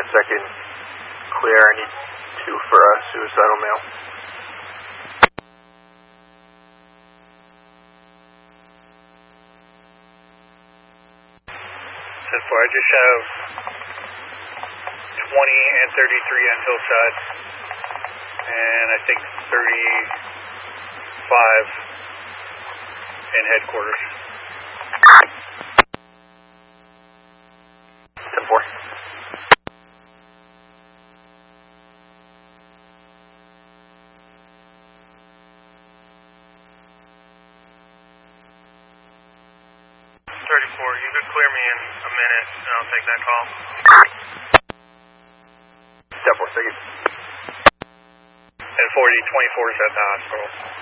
2nd, clear. I need 2 for a suicidal male. 10-4, I just have 20 and 33 on Hillside, and I think 35 in headquarters. 10-4. You could clear me in a minute, and I'll take that call. 10-4, thank you. And 40, 24 is at the hospital.